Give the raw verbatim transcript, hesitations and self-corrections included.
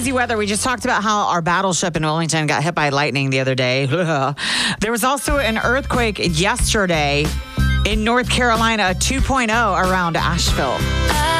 crazy weather. We just talked about how our battleship in Wilmington got hit by lightning the other day. There was also an earthquake yesterday in North Carolina, two point oh around Asheville.